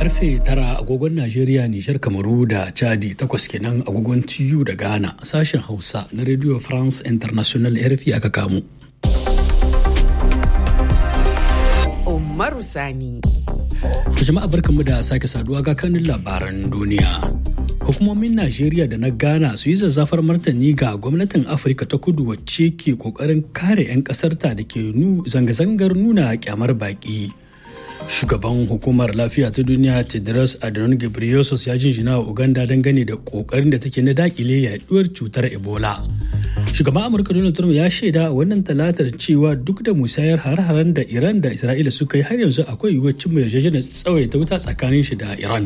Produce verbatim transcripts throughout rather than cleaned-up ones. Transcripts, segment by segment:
Karfe tara agogon Najeriya, Nijar, Kamaru da Chadi, takwas kenan agogon T U da Ghana. Sashen Hausa na Radio France International R F I aka kamo. Umaru Sani. Jama'a barkanmu da sake saduwa ga kanin labaran duniya. Hukumomin Najeriya da na Ghana su yi zazzafar martani ga gwamnatin Afirka ta Kudu wacce ke kokarin kare 'yan kasarta da ke zanga-zangar nuna kyamar baki. Shugaban hukumar lafiya ta duniya Tedros Adhanom Ghebreyesus ya jinjina wa Uganda dangane da kokarin da take na dakile yaduwar cutar Ebola. Shugaban Amurka Donald Trump ya shaida wannan talatar cewa duk da musayar har-haren da Iran da Isra'ila suka yi har yanzu akwai yiwuwar cimma yarjejeniyar tsawaita wuta tsakanin shi da Iran.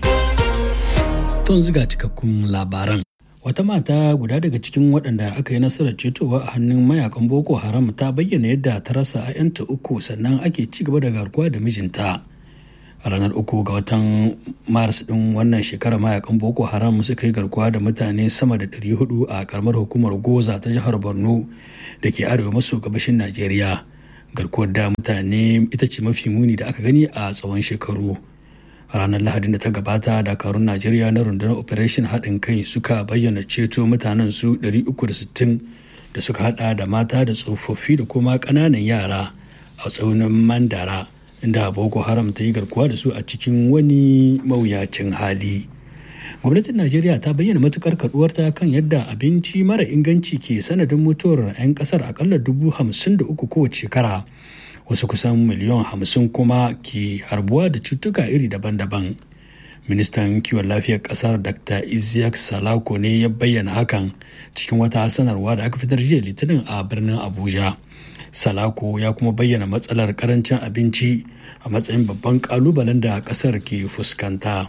Tun ziga cikakkun labaran. Wata mata guda daga cikin waɗanda aka yi nasarar cetowa a hannun mayakan Boko Haram ta bayyana yadda ta rasa 'ya'yanta uku sannan ake ci gaba da garkuwa da mijinta. A ranar uku ga watan Maris ɗin wannan shekarar mayakan Boko Haram suka yi garkuwa da mutane sama da ɗari hudu a karamar hukumar Goza ta jihar Borno da ke arewa maso gabashin Najeriya. Garkuwar da mutane ita ce mafi muni da aka gani a tsawon shekaru. Ranar Lahadin da ta gabata, dakarun Najeriya na rundunar Operation haɗin kai suka bayyana ceto mutanen su ɗari uku da sittin da suka hada da mata da tsofaffi da kuma ƙananan yara a tsaunin Mandara, inda Boko Haram ta yi garkuwa da su a cikin wani mawuyacin hali. Gwamnatin Najeriya ta bayyana matukar kaduwarta kan yadda abinci mara inganci ke sanadin mutuwar 'yan kasar akalla dubu hamsin da uku kowace shekara. Wasu kusan miliyan hamsin kuma ke harbuwa da cutuka iri daban-daban. Ministan kiwon lafiyar kasar Dr. Isiaq Salako ne ya bayyana hakan cikin wata sanarwa da aka fitar jiya Litinin a birnin Abuja. Salako ya kuma bayyana matsalar karancin abinci a matsayin babban kalubalen da kasar ke fuskanta.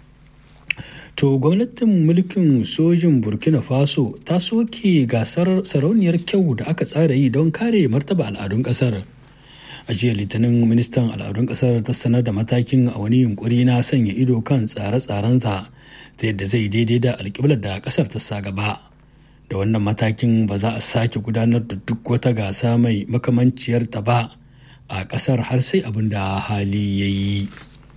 To gwamnatin mulkin sojin Burkina Faso ta soke gasar sarauniyar kyau da aka tsara yi don kare martaba al'adun kasar. A jiya Litinin, ministan al'adun kasar ta sanar da matakin a wani yunkuri na sanya ido kan tsare-tsarensa ta yadda zai daidai da alƙiblar da kasar ta sa gaba. Da wannan matakin ba za a sake gudanar da duk wata gasa mai makamanciyar ta ba a kasar har sai abin da hali ya yi.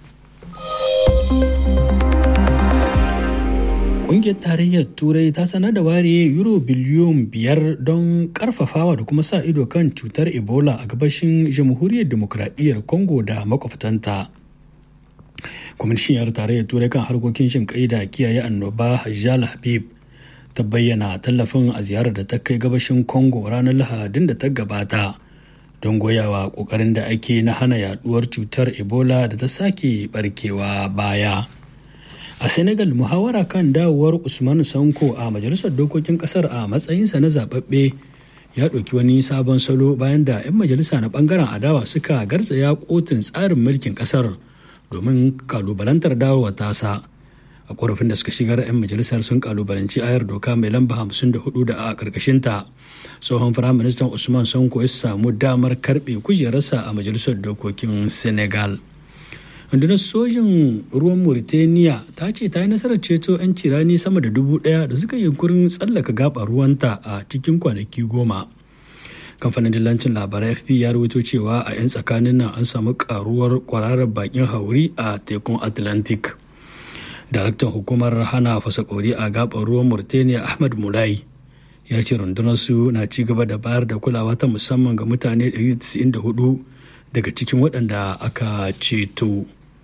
Ƙungiyar Tarayyar Turai ta sanar da ware euro biliyon biyar don ƙarfafawa da kuma sa ido kan cutar Ebola a gabashin Jamhuriyar Dimokuraɗiyyar Congo da makwabtanta. Kwamishiniyar Tarayyar Turai kan harkokin jin ƙai da kiyaye annoba Hajjal Habib ta bayyana tallafin a ziyarar da ta kai gabashin Congo ranar Lahadin da ta gabata don goyawa ƙoƙarin da ake na hana yaduwar cutar Ebola da ta sake barkewa baya. A Senegal, muhawara kan dawowar Usman Sanko a majalisar dokokin kasar a matsayinsa na zababbe ya ɗauki wani sabon salo bayan da 'yan majalisa na ɓangaren adawa suka garzaya kotun tsarin mulkin kasar domin kalubalantar dawowar tasa. A ƙorafin da suka shigar, 'yan majalisar sun kalubalanci ayar doka mai lamba hamsin da hudu da a ƙarƙashinta tsohon firaministan Usman Sanko ya samu damar karɓe kujerarsa a majalisar dokokin Senegal. Rundunar sojin ruwan Mauritania ta ce ta yi nasarar ceto 'yan cirani sama da dubu ɗaya da suka yi yunkurin tsallaka gaɓar ruwanta a cikin kwanaki goma. Kamfanin dillancin labarai F P ya rawaito cewa a 'yan tsakanin nan an samu karuwar kwararar bakin hauri a tekun Atlantic. Daraktan hukumar hana fasakori a gaɓar ruwan Mauritania Ahmad Mulai ya ce rundunar su na ci gaba da bayar da kulawa ta musamman ga mutane ɗari da tisa'in da hudu daga cikin waɗanda aka ceto.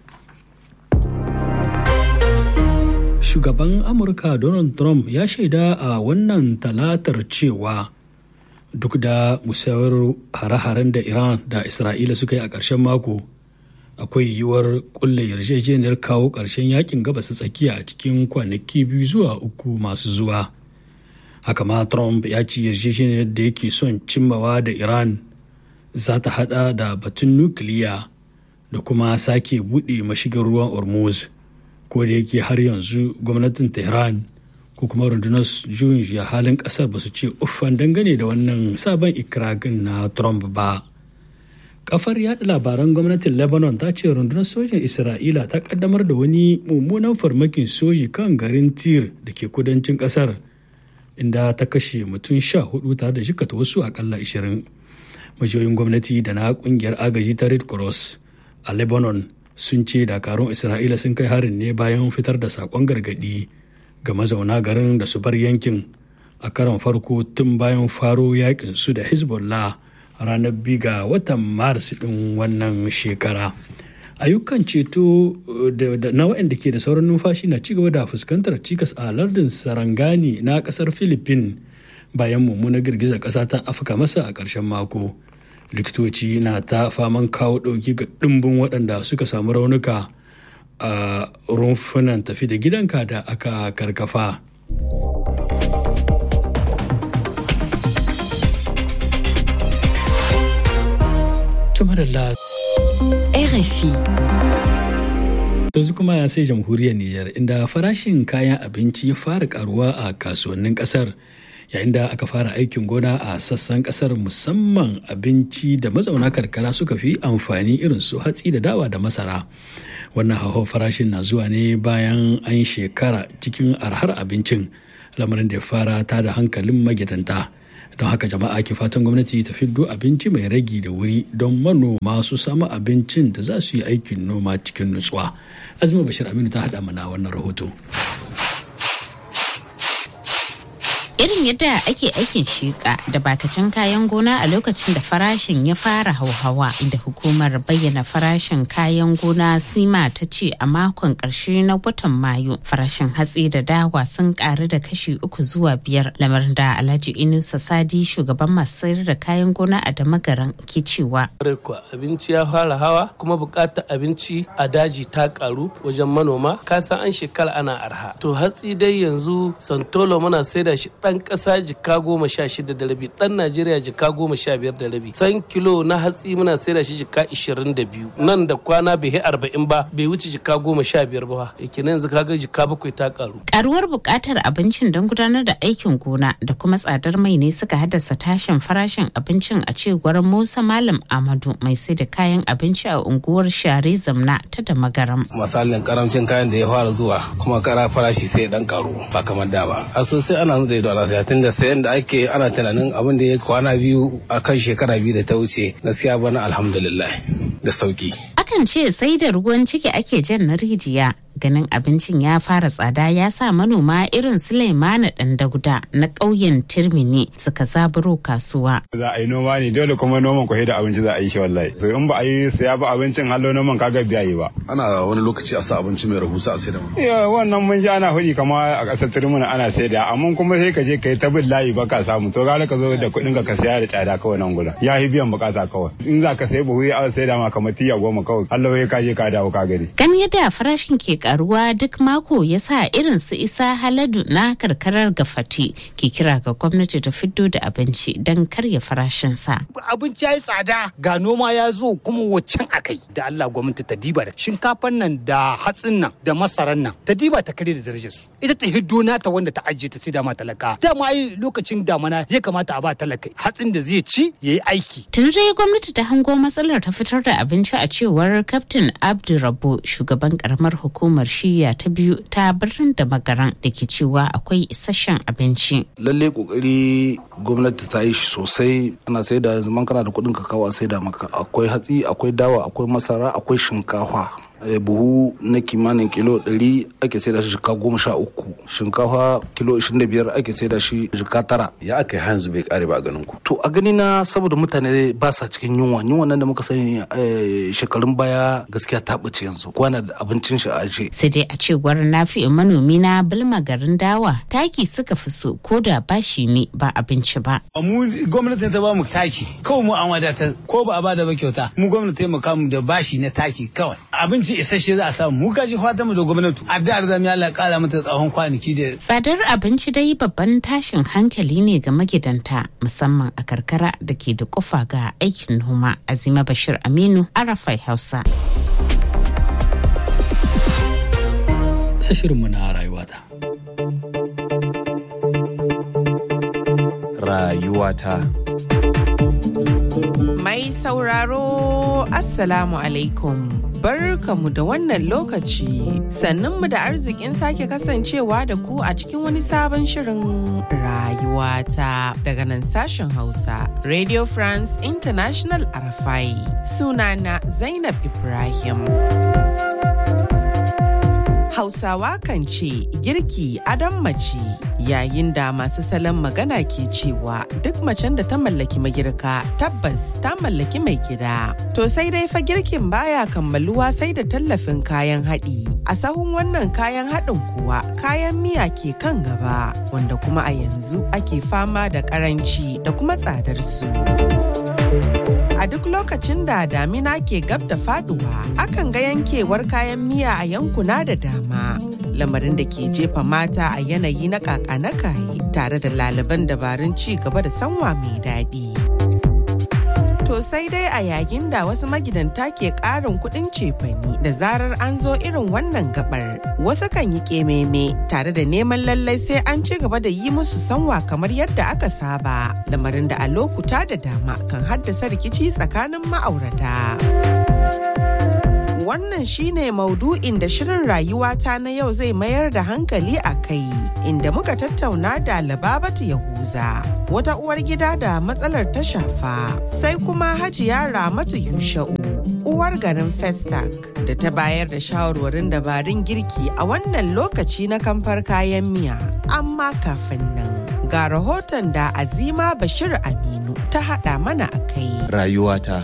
Shugaban Amurka Donald Trump ya shaida a wannan talatar cewa duk da musayar hare-haren da Iran da Isra'ila suka yi a ƙarshen mako, akwai yiwuwar kulle yarjejeniyar kawo ƙarshen yakin gabas tsakiya a cikin kwanaki biyu zuwa uku masu zuwa. Haka ma Trump ya ce yarjejeniyar da yake son cimmawa da Iran za ta hada da batun nukiliya da kuma sake buɗe mashigin ruwan Hormuz. Ko da yake har yanzu gwamnatin Tehran ko kuma rundunar juyin juya halin kasar ba su ce uffan dangane da wannan sabon ikirarin na Trump ba. Kafar yaɗa labaran gwamnatin Lebanon ta ce rundunar sojin Isra'ila ta kaddamar da wani mummunan farmakin soji kan garin Tir da ke kudancin kasar, inda ta kashe mutum sha hudu tare da jikata wasu akalla ashirin. Majiyoyin gwamnati da na kungiyar agaji ta Red Cross a Lebanon sun ce dakarun Isra'ila sun kai harin ne bayan fitar da saƙon gargaɗi ga mazauna garin da su bar yankin a karon farko tun bayan faro yakin su da Hezbollah ranar biyu ga watan Maris ɗin wannan shekara. Ayyukan ceto na waɗanda ke da sauran numfashi na cigaba da fuskantar cikas a lardin Sarangani na ƙasar Philippines bayan mummunar girgizar ƙasa ta afka masa a ƙarshen mako. Likitoci na ta faman kawo ɗauki ga ɗimbin waɗanda suka samu raunuka a rumfunan tafi da gidanka da aka karkafa. Tumadalla R F I. Yanzu kuma sai jamhuriyar Nijar inda farashin kayan abinci ya fara karuwa a kasuwannin kasar yayin da aka fara aikin gona a sassan kasar musamman abinci da mazauna karkara suka fi amfani irin su hatsi da dawa da masara. Wannan hauhawar farashin na zuwa ne bayan an shekara cikin arhar abincin, lamarin da ya fara tada hankalin magidanta. Don haka jama'a ke fatan gwamnati ta fiddo abinci mai ragi da wuri don manoma su samu abincin da za su yi aikin noma cikin nutsuwa. Azumi Bashir Aminu ta haɗa mana wannan rahoto. Irin yadda ake aikin shiƙa da batacin kayan gona a lokacin da farashin ya fara hauhawa, inda hukumar bayyana farashin kayan gona sima ta ce a makon ƙarshe na watan Mayu farashin hatsi da dawa sun ƙaru da kashi uku zuwa biyar, lamarin da Alhaji Inusa Sadi shugaban masu sayar da kayan gona a Damagaran ke cewa. Abinci ya fara hawa kuma buƙatar abinci a daji ta ƙaru wajen manoma, kasan an shekara ana arha. To hatsi dai yanzu santolo muna saida shi ɗan ƙasa jika goma sha shida da rabi, ɗan Najeriya jika goma sha biyar da rabi. San kilo na hatsi muna saida shi jika ishirin da biyu. Nan da kwana bai yi arba'in ba, bai wuce jika goma sha biyar ba. Kenan yanzu kaga jika bakwai ta ƙaru. Ƙaruwar buƙatar abincin don gudanar da aikin gona da kuma tsadar mai ne suka haddasa tashin farashin abincin a cewar Musa Malam Amadu mai sai da kayan abinci a unguwar Share Zamna ta Damagaram. Misalin karamcin kayan da ya fara zuwa kuma kara farashi sai dan karu ba kamar da ba. A sosai ana zai da ana tun da sayan da ake ana tunanin abin da ya kwana biyu a kan shekara biyu da ta wuce gaskiya bana alhamdulillah da sauki. Akan ce sai da ruwan ciki ake jan na rijiya. Ganin abincin ya fara tsada ya sa manoma irin Sulaimana Dandaguda na ƙauyen Tirmini suka zaburo kasuwa. Za a yi noma ne dole kuma noman kwahe da abinci za a yi shi wallahi. So in ba a yi saya ba abincin hallo noman kaga biya yi ba. Ana wani lokaci a sa abinci mai rahusa a saida mu. Ya wannan mun ji ana hudi kama a ƙasar Tirmini ana saida amma kuma sai ka je ka yi ta bin layi ba ka samu to gara ka zo da kuɗin ka saya da tsada kawai nan gudan. Ya yi biyan bukata kawai. In za ka sayi buhu a saida ma kamar tiya goma kawai. Allah ya ka je ka dawo ka gari. Ganin yadda farashin ke karuwa duk mako ya sa irin su Isa Haladu na karkarar Gafati ke kira ga gwamnati ta fiddo da abinci don karya farashinsa. Abinci ya yi tsada ga noma ya zo kuma waccan akai da Allah gwamnati ta diba da shinkafan nan da hatsin nan da masaran nan ta diba ta kare da darajar su. Ita ta hiddo nata wanda ta ajiye ta sai da ma talaka. Dama ai lokacin damana ya kamata a ba talaka hatsin da zai ci yayi aiki. Tun dai gwamnati ta hango matsalar ta fitar da abinci a cewar Captain Abdurrabbu shugaban karamar hukumar shiya ta biyu ta birnin da magaran da ke cewa akwai isasshen abinci. Lalle kokari gwamnati ta yi shi sosai, ana sai da zaman kana da kuɗin kakawa sai da maka akwai hatsi akwai dawa akwai masara akwai shinkafa. Buhu na kimanin kilo ɗari ake sai da shi jika goma sha uku, shinkafa kilo ishirin da biyar ake sai da shi jika tara. Ya aka yi hanzu bai kare ba a ganin ku? To a gani na saboda mutane ba sa cikin yunwa, yunwa nan da muka sani shekarun baya gaskiya ta ɓace yanzu, kwana da abincin shi a aje. Sai dai a cewar Nafi'u manomi na Bilma garin Dawa, taki suka fi so ko da bashi ne ba abinci ba. Mu gwamnati ta ba mu taki, kawai mu an wadatar ko ba a ba da ba kyauta, mu gwamnati ta maka mu da bashi na taki kawai. Abinci isasshe za a samu, mu gaji fatan mu da gwamnati addu'ar zamu Allah kara mata tsawon kwanaki da tsadar abinci dai babban tashin hankali ne ga magidanta musamman a karkara da ke da kufa ga aikin noma. Azima Bashir Aminu, Arafai Hausa. Sashirin mu na rayuwata. Rayuwata. Mai sauraro Assalamu alaikum. Barkamu da wannan lokaci, sannunmu da arzikin sake kasancewa da ku a cikin wani sabon shirin rayuwata daga nan sashen Hausa, Radio France International Arafai. Sunana Zainab Ibrahim. Hausawa kan ce girki adon mace, yayin da masu salon magana ke cewa duk macen da ta mallaki magirka tabbas ta mallaki mai gida. To sai dai fa girkin baya kammaluwa sai da tallafin kayan haɗi. A sahun wannan kayan haɗin kuwa kayan miya ke kan gaba, wanda kuma a yanzu ake fama da ƙaranci da kuma tsadar su. A duk lokacin da damina ke gab da faduwa, akan ga yankewar kayan miya a yankuna da dama. Lamarin da ke jefa mata a yanayi na kaka na kaye tare da laliban dabarun ci gaba da sanwa mai daɗi. To sai dai a yayin da wasu magidanta ke ƙarin kuɗin cefani da zarar an zo irin wannan gabar. Wasu kan yi ƙememe tare da neman lallai sai an ci gaba da yi musu sanwa kamar yadda aka saba. Lamarin da a lokuta da dama kan haddasa rikici tsakanin ma'aurata. Wannan shine maudu'in da shirin rayuwata na yau zai mayar da hankali a kai, inda muka tattauna da Lababatu Yahuza, wata uwar gida da matsalar ta shafa, sai kuma Hajiya Ramatu Yusha'u, uwar garin Festac, da ta bayar da shawarwarin dabarun girki a wannan lokaci na kamfar kayan miya. Amma kafin nan, ga rahoton da Azima Bashir Aminu ta haɗa mana a kai. Rayuwata.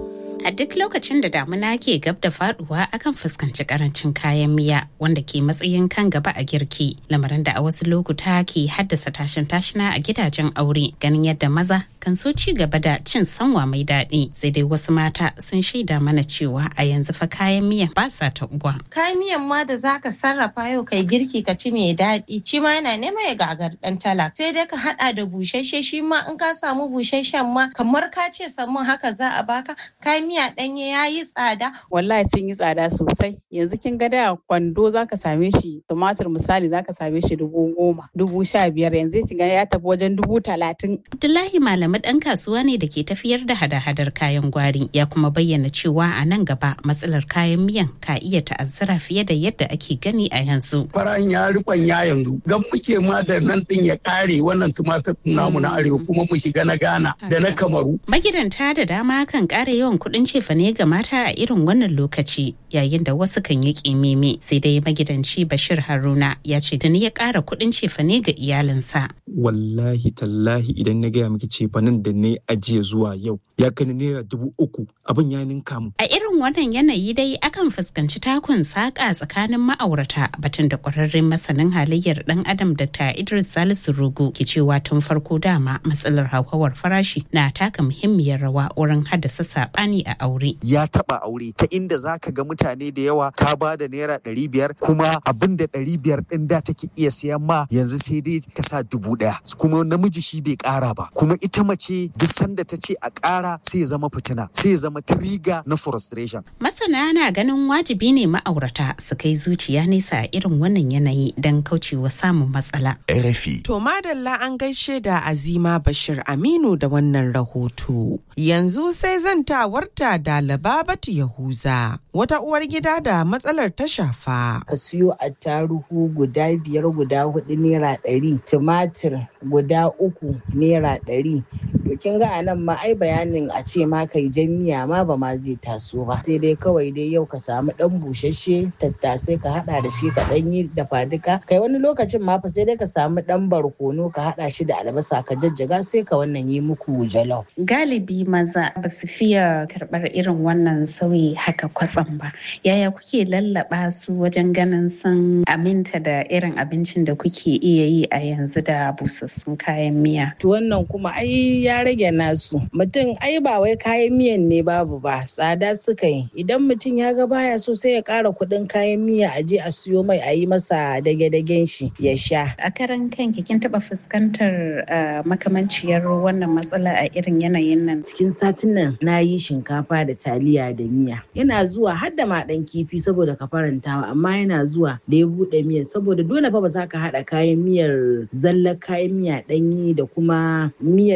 A duk lokacin da damuna ke gab da faduwa akan fuskanci karancin kayan miya wanda ke matsayin kan gaba a girki, lamarin da a wasu lokuta ke haddasa tashin tashina a gidajen aure, ganin yadda maza kan so ci gaba da cin sanwa mai daɗi. Sai dai wasu mata sun shaida mana cewa a yanzu fa kayan miya ba sa ta uwa. Kayan miyan ma da zaka sarrafa yau kai girki ka ci mai daɗi, shi ma yana neman ya gagar ɗan tala. Sai dai ka haɗa da busasshe, shi ma in ka samu busasshen ma kamar ka ce samun haka za a baka. Kayan miya ɗanye ya yi tsada. Wallahi sun yi tsada sosai. Yanzu kin ga da kwando zaka same shi, tumatir misali zaka same shi dubu goma, dubu sha biyar, yanzu kin ga ya tafi wajen dubu talatin. Abdullahi Malami ɗan kasuwa ne da ke tafiyar da hada-hadar kayan gwari, ya kuma bayyana cewa a nan gaba matsalar kayan miyan ka iya ta'azzara fiye da yadda ake gani a yanzu. Faran ya rubanya yanzu, gan muke ma da nan ɗin ya ƙare wannan tumatir namu na arewa kuma mu shiga na Ghana da na Kamaru. Magidanta da dama kan ƙara yawan kuɗin cefane ga mata a irin wannan lokaci, yayin da wasu kan yi ƙimimi. Sai dai magidanci Bashir Haruna ya ce da ni ya ƙara kuɗin cefane ga iyalinsa. Wallahi tallahi idan na gaya miki cefanen da ne ajiye zuwa yau ya kai naira dubu uku, abin ya ninka mu. A irin wannan yanayi dai akan fuskanci takun saƙa tsakanin ma'aurata, batun da ƙwararren masanin halayyar ɗan adam Dakta Idris Salisu Rogo ke cewa tun farko dama matsalar hauhawar farashi na taka muhimmiyar rawa wurin haddasa saɓani a aure. Ya taɓa aure ta inda za ka ga mutane da yawa ka ba da naira ɗari biyar, kuma abin da ɗari biyar ɗin da take iya siyan ma yanzu sai dai ka sa dubu ɗaya, kuma namiji shi bai ƙara ba, kuma ita mace duk sanda ta ce a ƙara sai ya zama fitina, sai ya zama trigger na frustration. Masana na ganin wajibi ne ma'aurata su kai zuciya nesa a irin wannan yanayi don kaucewa samun matsala. R F I. To madalla an gaishe da Azima Bashir Aminu da wannan rahoto. Yanzu sai zantawarta da Lababatu Yahuza, wata uwar gida da matsalar ta shafa. Ka siyo attaruhu guda biyar guda hudu naira ɗari, tumatir guda uku naira ɗari. To kin ga anan ma ai bayanin a ce ma kai jan miya ma ba ma zai taso ba. Sai dai kawai dai yau ka samu dan bushashe tattasai ka hada da shi ka dan yi dafa duka. Kai wani lokacin ma fa sai dai ka samu dan barkono ka hada shi da albasa ka jajjaga sai ka wannan yi muku jalof. Galibi maza ba su fiye karɓar irin wannan sauyi haka kwatsam ba. Yaya kuke lallaba su wajen ganin sun aminta da irin abincin da kuke iya yi a yanzu da busassun kayan miya? To wannan kuma ai ya rage nasu. Mutum ai ba wai kayan miyan ne babu ba, tsada suka yi. Idan mutum ya ga baya so sai ya ƙara kuɗin kayan miya a je a siyo mai a yi masa dage-dagen shi ya sha. A karan kanki kin taɓa fuskantar makamanciyar wannan matsala a irin yanayin nan? Cikin satin nan na yi shinkafa da taliya da miya. Yana zuwa har da ma ɗan kifi saboda ka farantawa, amma yana zuwa da ya buɗe miyar saboda dole fa ba za ka haɗa kayan miyar zallar kayan miya ɗanyi da kuma miyar da aka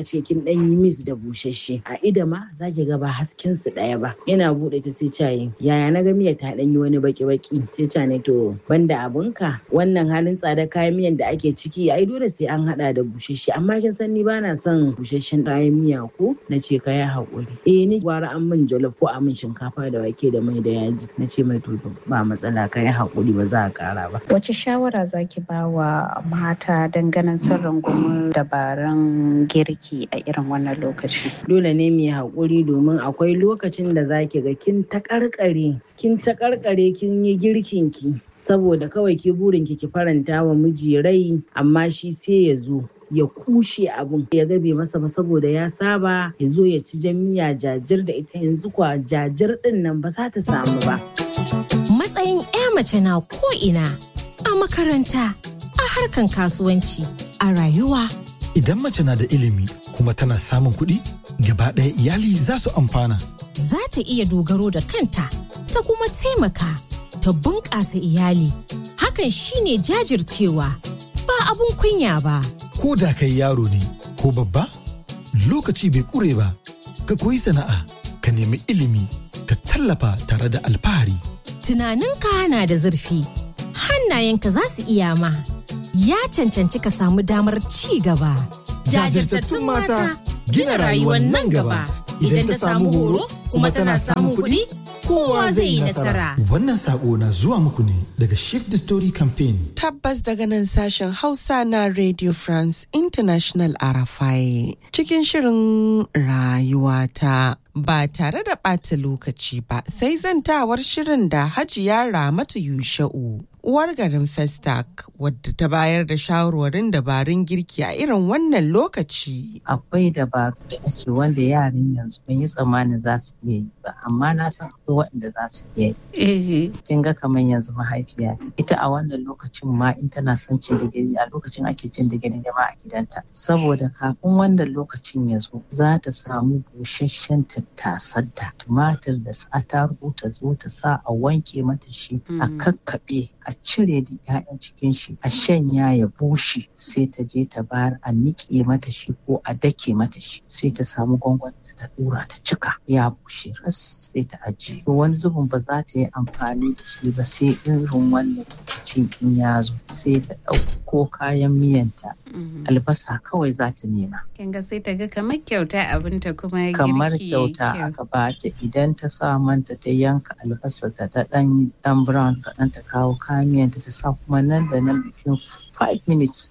ce kin ɗan yi mis da busasshe. A ida ma za ki ga ba hasken su ɗaya ba. Yana buɗe ta sai cayin. Yaya na ga miya ta ɗan yi wani baki-baki. Sai ca ne to banda abunka wannan halin tsada kayan miyan da ake ciki ai dole sai an haɗa da busasshe. Amma kin san ni ba na son busasshen kayan miya ko na ce ka yi haƙuri. Eh ni gwara an min jollof ko a min shinkafa da wake da mai da yaji. Na ce mai to ba matsala ka yi haƙuri ba za a ƙara ba. Wace shawara zaki ba wa mata dangane sirrin gumin dabarun girki a irin wannan lokaci? Dole ne mu yi haƙuri domin akwai lokacin da zaki ga kin ta ƙarƙare kin ta ƙarƙare kin yi girkin ki saboda kawai ki burin ki ki faranta wa miji rai amma shi sai ya zo ya kushe abun ya gabe masa ba saboda ya saba ya zo ya ci jan miya jajir da ita yanzu kwa jajir din nan ba za ta samu ba. Matsayin 'ya mace na ko'ina a makaranta, a harkan kasuwanci, a rayuwa. Idan mace na da ilimi kuma tana samun kuɗi, gaba ɗaya iyali za su amfana. Za ta iya dogaro da kanta, ta kuma taimaka, ta bunƙasa iyali. Hakan shine jajircewa, ba abun kunya ba. Ko da kai yaro ne ko babba, lokaci bai ƙure ba, ka koyi sana'a, ka nemi ilimi, ka tallafa tare da alfahari. Tunaninka na da zurfi, hannayenka za su iya ma, ya cancanci ka samu damar ci gaba. Jajirtattun mata gina rayuwar nan gaba. Idan ta samu horo kuma tana samun kuɗi, kowa zai yi nasara. Wannan sako na zuwa muku ne daga Shift the Story Campaign. Tabbas daga nan sashen Hausa na Radio France International R F I cikin shirin rayuwata. Ba tare da ɓata lokaci ba sai zantawar shirin da Hajiya Ramatu Yusha'u, uwar garin Festac, wadda ta bayar da shawarwarin dabarun girki a irin wannan lokaci. Akwai dabaru da ake wanda yaran yanzu ban yi tsammanin za su iya yi ba, amma na san akwai waɗanda za su iya yi. Kin ga kamar yanzu mahaifiya ita a wannan lokacin ma in tana son cin digiri a lokacin ake cin digiri ma a gidanta. Saboda kafin wannan lokacin ya zo za ta samu busasshen tattasar da tumatir da attarugu ta zo ta sa a wanke mata shi a kakkaɓe a cire da 'ya'yan cikin shi a shanya ya bushe sai ta je ta bayar a niƙe mata shi ko a dake mata shi sai ta samu gwangwani ta dura ta cika ya bushe ras sai ta ajiye. To wani zubin ba za ta yi amfani da shi ba sai irin wannan lokacin in ya zo sai ta ɗauko kayan miyanta albasa kawai za ta nema. Kin ga sai ta ga kamar kyauta abinta kuma kamar kyauta aka bata idan ta sa manta ta yanka albasa ta ta dan dan brown kaɗan ta kawo kayan miyanta ta sa kuma nan da nan bikin five minutes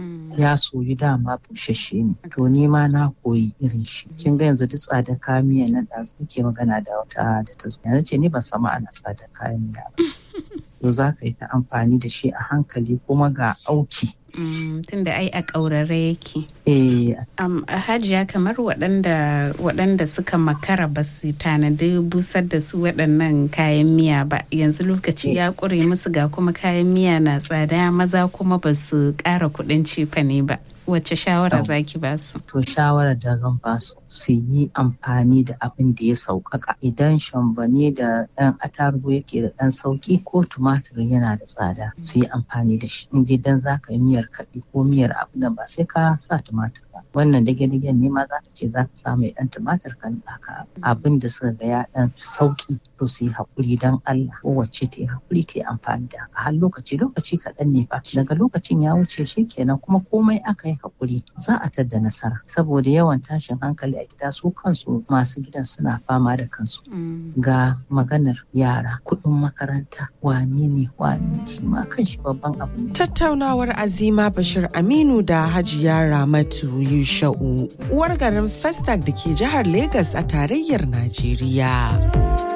ya soyu dama bushashe ne. To ni ma na koyi irin shi. Kin ga yanzu duk tsada kayan miya nan da muke magana da wata da ta zo. Yanzu ce ni ban sama ana tsada kayan miya ba. To za ka yi ta amfani da shi a hankali kuma ga auki. Mm, tunda ai a ƙaurare yake. Eh. Um, Hajiya kamar waɗanda waɗanda suka makara ba su tanadi busar da su waɗannan kayan miya ba yanzu lokaci ya ƙure musu ga kuma kayan miya na tsada maza kuma ba su ƙara kuɗin cefane ba. Wace shawara zaki ba su? To shawarar da zan ba su su yi amfani da abin da ya sauƙaƙa. Idan shambane da ɗan atarugu yake da ɗan sauƙi ko tumatir yana da tsada su yi amfani da shi. In dan za ka yi miyar kaɗi ko miyar abu da ba sai ka sa tumatir ba. Wannan dage-dagen ne ma za ka ce za ka sa mai ɗan tumatir kan ɗaka abin da suka ga ya ɗan sauƙi to su yi haƙuri don Allah kowace ta yi haƙuri ta yi amfani da haka har lokaci lokaci kaɗan ne fa daga lokacin ya wuce shi kenan kuma komai aka yi haƙuri za a tadda nasara saboda yawan tashin hankali a gida su kansu masu gidan suna fama da kansu ga maganar yara kuɗin makaranta wane ne wane shi ma kan shi babban abu ne. Tattaunawar Azima Bashir Aminu da Hajiya Ramatu Yusha'u uwar garin Festac da ke jihar Legas a tarayyar Najeriya.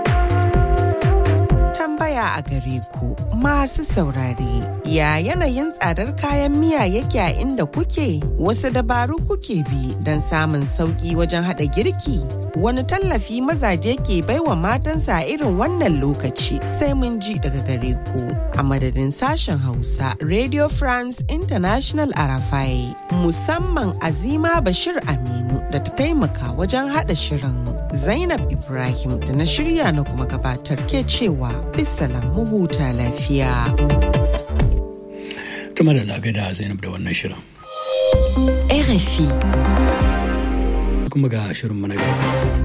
Tambaya a gare ku masu saurare ya yanayin tsadar kayan miya yake a inda kuke wasu dabaru kuke bi don samun sauki wajen hada girki wani tallafi mazaje ke baiwa matansa a irin wannan lokaci sai mun ji daga gare ku a madadin sashen Hausa Radio France International R F I musamman Azima Bashir Aminu da ta taimaka wajen hada shirin Zainab Ibrahim da na shirya na kuma gabatar ke cewa bisalam mu huta lafiya. Tuma da lagada Zainab da wannan shirin. R F I kuma ga shirin mu na gaba.